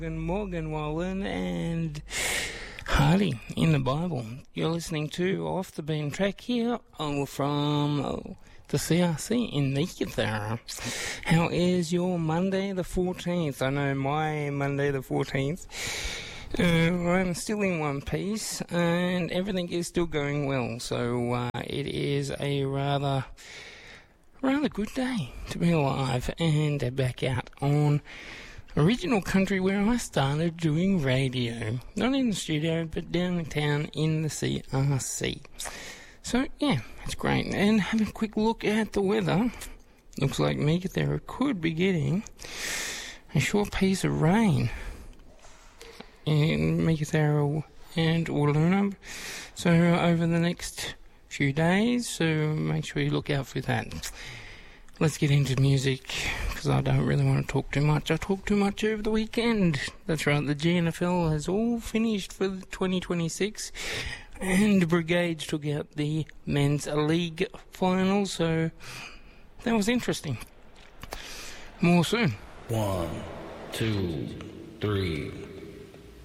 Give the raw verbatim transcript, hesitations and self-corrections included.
Morgan Wallen and Hardy in the Bible. You're listening to Off the Bean Track here from the C R C in Meekatharra. How is your Monday the fourteenth? I know my Monday the fourteenth. Uh, I'm still in one piece and everything is still going well. So uh, it is a rather, rather good day to be alive and back out on Original Country, where I started doing radio. Not in the studio, but downtown in the C R C. So, yeah, it's great. And have a quick look at the weather. Looks like Meekatharra could be getting a short piece of rain in Meekatharra and Wooloona. So, over the next few days, so make sure you look out for that. Let's get into music, because I don't really want to talk too much. I talked too much over the weekend. That's right, the G N F L has all finished for twenty twenty-six, and the Brigades took out the men's league final, so that was interesting. More soon. One, two, three...